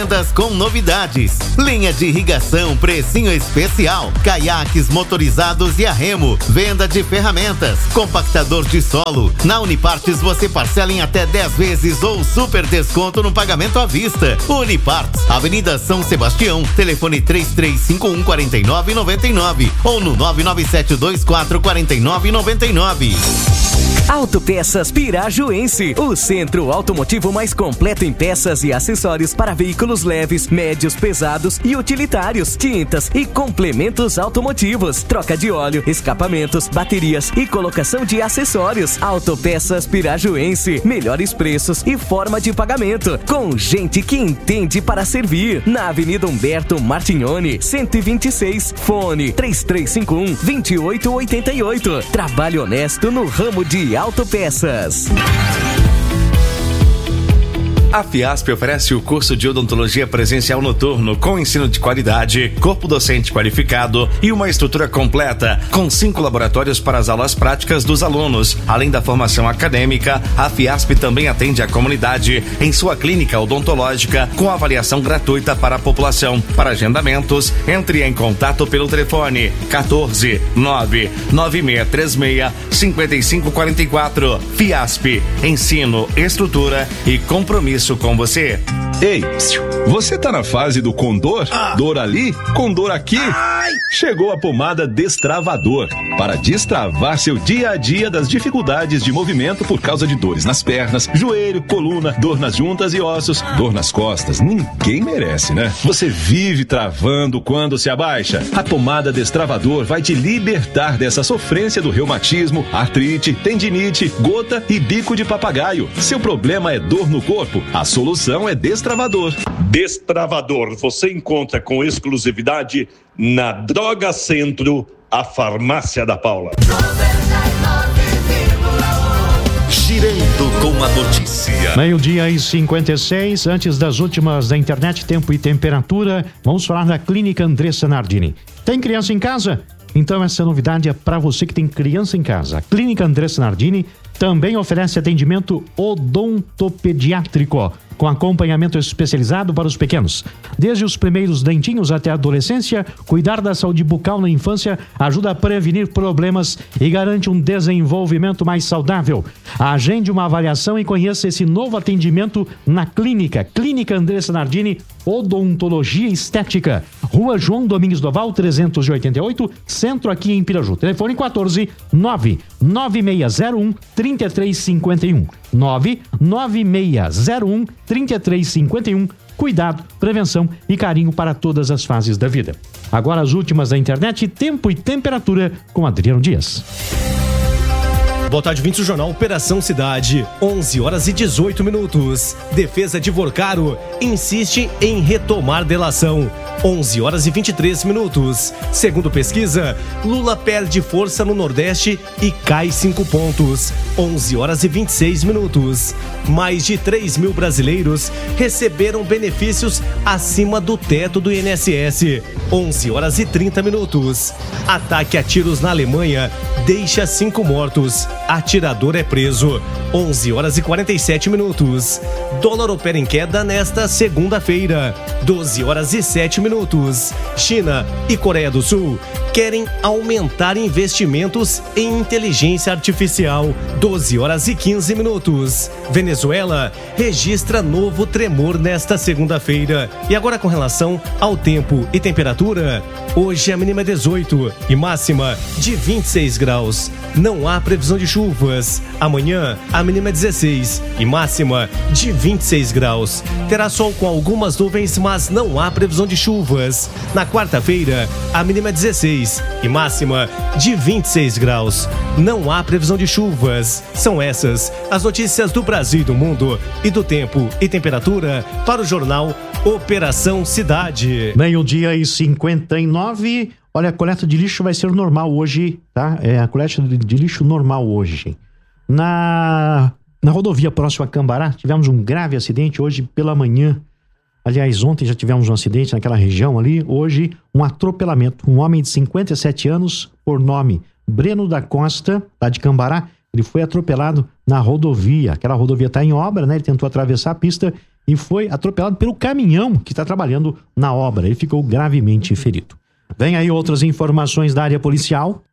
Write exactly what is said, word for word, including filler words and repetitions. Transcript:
vendas com novidades. Linha de irrigação, precinho especial. Caiaques motorizados e a remo. Venda de ferramentas. Compactador de solo. Na Unipartes você parcela em até dez vezes ou super desconto no pagamento à vista. Unipartes, Avenida São Sebastião. Telefone três três cinco um, quatro nove nove nove ou no nove nove sete dois quatro quatro nove nove nove. Autopeças Pirajuense, o centro automotivo mais completo em peças e acessórios para veículos leves, médios, pesados e utilitários, tintas e complementos automotivos, troca de óleo, escapamentos, baterias e colocação de acessórios. Autopeças Pirajuense, melhores preços e forma de pagamento, com gente que entende para servir. Na Avenida Humberto Martignoni, cento e vinte e seis, fone três três cinco um, dois oito oito oito. Trabalho honesto no ramo de autopeças. A Fiasp oferece o curso de odontologia presencial noturno com ensino de qualidade, corpo docente qualificado e uma estrutura completa, com cinco laboratórios para as aulas práticas dos alunos. Além da formação acadêmica, a Fiasp também atende a comunidade em sua clínica odontológica com avaliação gratuita para a população. Para agendamentos, entre em contato pelo telefone quatorze, nove nove seis três seis, cinco cinco quatro quatro. Fiasp, ensino, estrutura e compromisso com você. Ei, você tá na fase do condor? Ah. Dor ali, condor aqui? Ai. Chegou a pomada Destravador para destravar seu dia a dia das dificuldades de movimento por causa de dores nas pernas, joelho, coluna, dor nas juntas e ossos, dor nas costas. Ninguém merece, né? Você vive travando quando se abaixa. A pomada Destravador vai te libertar dessa sofrência do reumatismo, artrite, tendinite, gota e bico de papagaio. Seu problema é dor no corpo? A solução é Destravador. Destravador você encontra com exclusividade na Droga Centro, a farmácia da Paula. Girando com a notícia. Meio-dia e cinquenta e seis, antes das últimas da internet, tempo e temperatura, vamos falar da Clínica Andressa Nardini. Tem criança em casa? Então essa novidade é para você que tem criança em casa. A Clínica Andressa Nardini também oferece atendimento odontopediátrico, com acompanhamento especializado para os pequenos. Desde os primeiros dentinhos até a adolescência, cuidar da saúde bucal na infância ajuda a prevenir problemas e garante um desenvolvimento mais saudável. Agende uma avaliação e conheça esse novo atendimento na clínica. Clínica Andressa Nardini, Odontologia Estética. Rua João Domingos Doval, trezentos e oitenta e oito, Centro, aqui em Piraju. Telefone quatorze, nove nove seis zero um, três três cinco um. nove nove seis zero um, três três cinco um. Cuidado, prevenção e carinho para todas as fases da vida. Agora as últimas da internet, tempo e temperatura com Adriano Dias. Boa tarde, ouvintes do Jornal Operação Cidade, onze horas e dezoito minutos. Defesa de Vorcaro insiste em retomar delação, onze horas e vinte e três minutos. Segundo pesquisa, Lula perde força no Nordeste e cai cinco pontos, onze horas e vinte e seis minutos. Mais de três mil brasileiros receberam benefícios acima do teto do I N S S, onze horas e trinta minutos. Ataque a tiros na Alemanha deixa cinco mortos. Atirador é preso, onze horas e quarenta e sete minutos. Dólar opera em queda nesta segunda-feira, doze horas e sete minutos. China e Coreia do Sul querem aumentar investimentos em inteligência artificial, doze horas e quinze minutos. Venezuela registra novo tremor nesta segunda-feira. E agora com relação ao tempo e temperatura, hoje a mínima é dezoito e máxima de vinte e seis graus. Não há previsão de chuvas. Amanhã a mínima é dezesseis e máxima de vinte e seis graus. Terá sol com algumas nuvens, mas não há previsão de chuvas. Na quarta-feira a mínima é dezesseis e máxima de vinte e seis graus. Não há previsão de chuvas. São essas as notícias do Brasil e do mundo e do tempo e temperatura para o Jornal Operação Cidade. Meio-dia e cinquenta e nove. Olha, a coleta de lixo vai ser normal hoje, tá? É a coleta de lixo normal hoje. Na, na rodovia próxima a Cambará, tivemos um grave acidente hoje pela manhã. Aliás, ontem já tivemos um acidente naquela região ali. Hoje, um atropelamento. Um homem de cinquenta e sete anos, por nome Breno da Costa, lá de Cambará, ele foi atropelado na rodovia. Aquela rodovia está em obra, né? Ele tentou atravessar a pista e foi atropelado pelo caminhão que está trabalhando na obra. Ele ficou gravemente ferido. Vem aí outras informações da área policial.